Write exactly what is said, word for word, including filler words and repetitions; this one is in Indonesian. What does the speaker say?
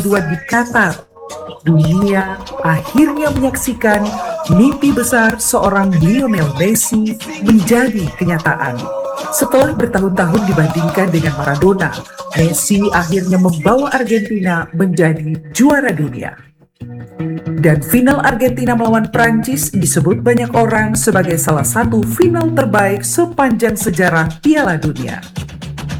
dua di Qatar, dunia akhirnya menyaksikan mimpi besar seorang Lionel Messi menjadi kenyataan. Setelah bertahun-tahun dibandingkan dengan Maradona, Messi akhirnya membawa Argentina menjadi juara dunia. Dan final Argentina melawan Prancis disebut banyak orang sebagai salah satu final terbaik sepanjang sejarah Piala Dunia.